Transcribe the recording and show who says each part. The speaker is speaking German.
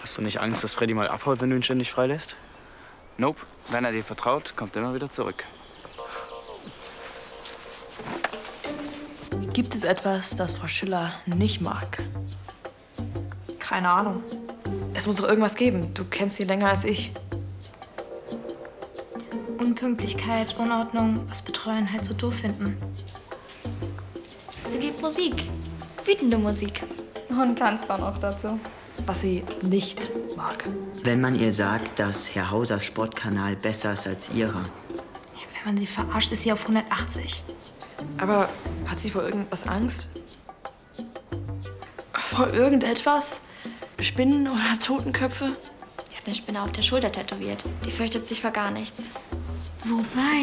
Speaker 1: Hast du nicht Angst, dass Freddy mal abhaut, wenn du ihn ständig freilässt?
Speaker 2: Nope. Wenn er dir vertraut, kommt er immer wieder zurück.
Speaker 3: Gibt es etwas, das Frau Schiller nicht mag?
Speaker 4: Keine Ahnung. Es muss doch irgendwas geben. Du kennst sie länger als ich.
Speaker 5: Unpünktlichkeit, Unordnung, was Betreuer halt so doof finden. Sie liebt Musik. Wütende Musik.
Speaker 6: Und tanzt dann auch dazu.
Speaker 4: Was sie nicht mag.
Speaker 7: Wenn man ihr sagt, dass Herr Hausers Sportkanal besser ist als ihrer.
Speaker 5: Ja, wenn man sie verarscht, ist sie auf 180.
Speaker 4: Aber hat sie vor irgendwas Angst?
Speaker 3: Vor irgendetwas? Spinnen oder Totenköpfe?
Speaker 5: Sie hat eine Spinne auf der Schulter tätowiert. Die fürchtet sich vor gar nichts.
Speaker 8: Wobei,